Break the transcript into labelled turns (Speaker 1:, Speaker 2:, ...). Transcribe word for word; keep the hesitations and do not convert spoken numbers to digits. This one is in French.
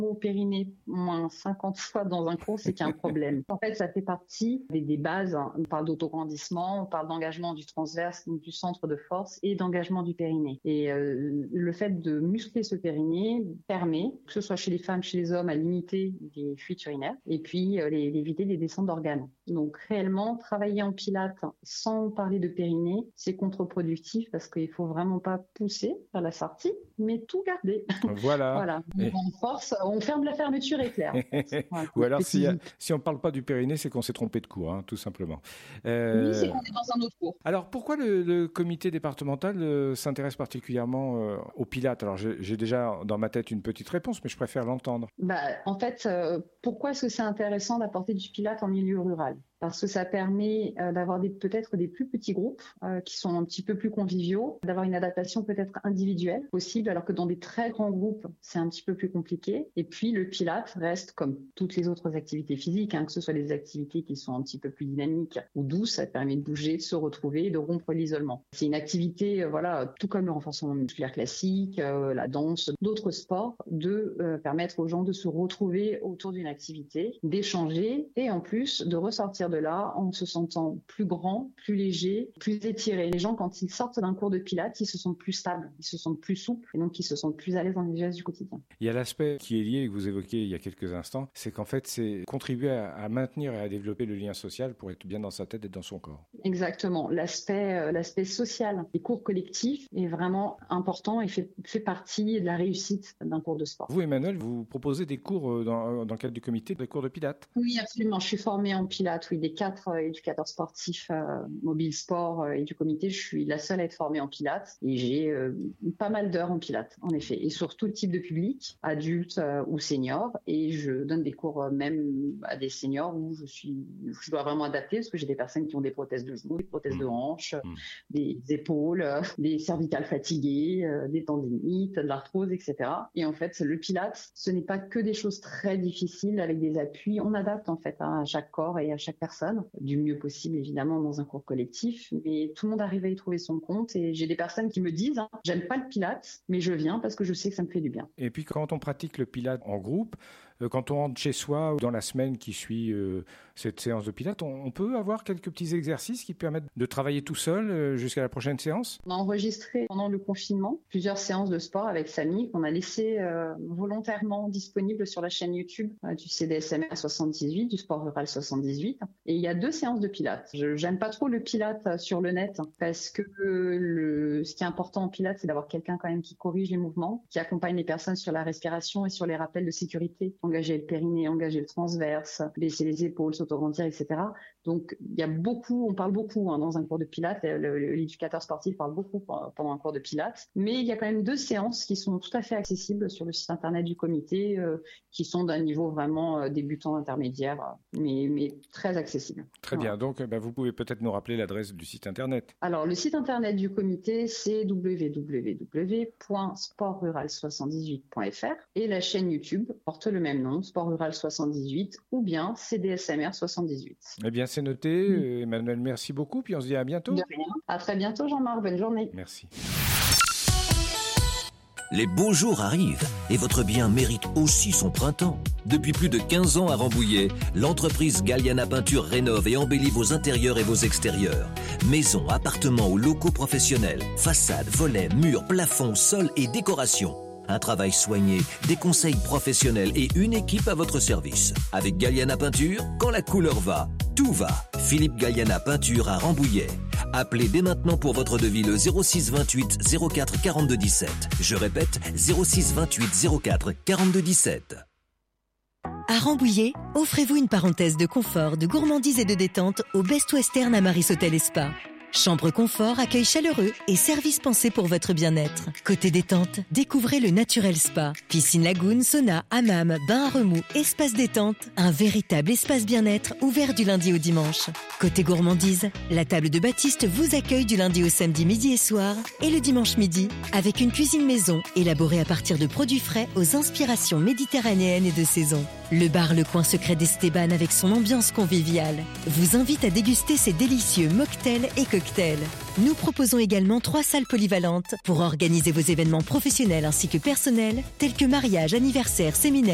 Speaker 1: Au périnée, moins cinquante fois dans un cours, c'est qu'il y a un problème. En fait, ça fait partie des, des bases. On parle d'autograndissement, on parle d'engagement du transverse, donc du centre de force, et d'engagement du périnée. Et euh, le fait de muscler ce périnée permet, que ce soit chez les femmes, chez les hommes, à limiter les fuites urinaires et puis euh, les, éviter les descentes d'organes. Donc réellement, travailler en pilates sans parler de périnée, c'est contre-productif parce qu'il faut vraiment pas pousser vers la sortie, mais tout garder.
Speaker 2: Voilà.
Speaker 1: voilà.
Speaker 2: Et...
Speaker 1: On force, on ferme la fermeture éclair. En fait. Voilà.
Speaker 2: Ou alors, si, si on ne parle pas du périnée, c'est qu'on s'est trompé de cours, hein, tout simplement.
Speaker 1: Euh... Oui, c'est qu'on est dans un autre cours.
Speaker 2: Alors, pourquoi le, le comité départemental euh, s'intéresse particulièrement euh, au pilates? Alors, j'ai, j'ai déjà dans ma tête une petite réponse, mais je préfère l'entendre.
Speaker 1: Bah, en fait, euh, pourquoi est-ce que c'est intéressant d'apporter du pilates en milieu rural? Parce que ça permet euh, d'avoir des, peut-être des plus petits groupes euh, qui sont un petit peu plus conviviaux, d'avoir une adaptation peut-être individuelle possible, alors que dans des très grands groupes, c'est un petit peu plus compliqué. Et puis, le pilates reste comme toutes les autres activités physiques, hein, que ce soit des activités qui sont un petit peu plus dynamiques ou douces, ça permet de bouger, de se retrouver, de rompre l'isolement. C'est une activité, euh, voilà, tout comme le renforcement musculaire classique, euh, la danse, d'autres sports, de euh, permettre aux gens de se retrouver autour d'une activité, d'échanger et en plus de ressortir de là en se sentant plus grand, plus léger, plus étiré. Les gens, quand ils sortent d'un cours de pilates, ils se sentent plus stables, ils se sentent plus souples et donc ils se sentent plus à l'aise dans les gestes du quotidien.
Speaker 2: Il y a l'aspect qui est lié, que vous évoquiez il y a quelques instants, c'est qu'en fait, c'est contribuer à, à maintenir et à développer le lien social pour être bien dans sa tête et dans son corps.
Speaker 1: Exactement. L'aspect, euh, l'aspect social des cours collectifs est vraiment important et fait, fait partie de la réussite d'un cours de sport.
Speaker 2: Vous, Emmanuel, vous proposez des cours dans, dans le cadre du comité, des cours de pilates?
Speaker 1: Oui, absolument. Je suis formée en pilates, oui. Des quatre euh, éducateurs sportifs euh, mobile sport euh, et du comité, je suis la seule à être formée en pilates et j'ai euh, pas mal d'heures en pilates, en effet, et sur tout type de public, adultes euh, ou seniors, et je donne des cours euh, même à des seniors où je suis, je dois vraiment adapter parce que j'ai des personnes qui ont des prothèses de genoux, des prothèses mmh. de hanches, mmh. des épaules, euh, des cervicales fatiguées, euh, des tendinites, de l'arthrose, et cetera. Et en fait, le pilates, ce n'est pas que des choses très difficiles avec des appuis, on adapte en fait hein, à chaque corps et à chaque personne, du mieux possible évidemment dans un cours collectif, mais tout le monde arrive à y trouver son compte et j'ai des personnes qui me disent hein, j'aime pas le pilates, mais je viens parce que je sais que ça me fait du bien.
Speaker 2: Et puis quand on pratique le pilates en groupe, quand on rentre chez soi ou dans la semaine qui suit euh, cette séance de pilates, on, on peut avoir quelques petits exercices qui permettent de travailler tout seul euh, jusqu'à la prochaine séance?
Speaker 1: On a enregistré pendant le confinement plusieurs séances de sport avec Samy qu'on a laissé euh, volontairement disponibles sur la chaîne YouTube euh, du C D S M R soixante-dix-huit, du Sport Rural soixante-dix-huit. Et il y a deux séances de pilates. Je, j'aime pas trop le pilates sur le net parce que le, ce qui est important en pilates, c'est d'avoir quelqu'un quand même qui corrige les mouvements, qui accompagne les personnes sur la respiration et sur les rappels de sécurité. Engager le périnée, engager le transverse, baisser les épaules, s'autograndir, et cetera. Donc, il y a beaucoup, on parle beaucoup hein, dans un cours de pilates, le, l'éducateur sportif parle beaucoup pendant un cours de pilates, mais il y a quand même deux séances qui sont tout à fait accessibles sur le site internet du comité, euh, qui sont d'un niveau vraiment euh, débutant intermédiaire, mais, mais très accessible.
Speaker 2: Très
Speaker 1: voilà.
Speaker 2: bien, donc bah, vous pouvez peut-être nous rappeler l'adresse du site internet.
Speaker 1: Alors, le site internet du comité, c'est w w w point sport rural soixante-dix-huit point f r et la chaîne YouTube porte le même nom, Sport Rural soixante-dix-huit ou bien C D S M R soixante-dix-huit.
Speaker 2: Eh bien, c'est noté. Mmh. Emmanuel, merci beaucoup. Puis on se dit à bientôt.
Speaker 1: De rien. À très bientôt, Jean-Marc. Bonne journée.
Speaker 2: Merci.
Speaker 3: Les beaux jours arrivent et votre bien mérite aussi son printemps. Depuis plus de quinze ans à Rambouillet, l'entreprise Galliana Peinture rénove et embellit vos intérieurs et vos extérieurs. Maisons, appartements ou locaux professionnels, façades, volets, murs, plafonds, sols et décorations. Un travail soigné, des conseils professionnels et une équipe à votre service. Avec Galliana Peinture, quand la couleur va, tout va. Philippe Galliana Peinture à Rambouillet. Appelez dès maintenant pour votre devis le zéro six vingt-huit zéro quatre quarante-deux dix-sept. Je répète, zéro six vingt-huit zéro quatre quarante-deux dix-sept.
Speaker 4: À Rambouillet, offrez-vous une parenthèse de confort, de gourmandise et de détente au Best Western Amaris Hôtel et Spa. Chambre confort, accueil chaleureux et service pensé pour votre bien-être. Côté détente, découvrez le Naturel Spa. Piscine lagune, sauna, hammam, bain à remous, espace détente. Un véritable espace bien-être ouvert du lundi au dimanche. Côté gourmandise, la table de Baptiste vous accueille du lundi au samedi midi et soir et le dimanche midi avec une cuisine maison élaborée à partir de produits frais aux inspirations méditerranéennes et de saison. Le bar Le Coin Secret d'Esteban avec son ambiance conviviale vous invite à déguster ses délicieux mocktails et cocktails. Nous proposons également trois salles polyvalentes pour organiser vos événements professionnels ainsi que personnels tels que mariage, anniversaire, séminaire,